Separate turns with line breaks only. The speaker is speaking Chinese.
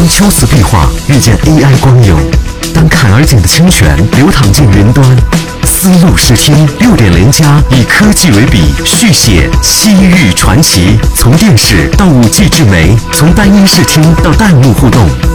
当秋瓷壁画遇见 AI 光影，当坎儿井的清泉流淌进云端，丝路视听6.0+以科技为笔，续写西域传奇。从电视到5G智媒，从单音视听到弹幕互动。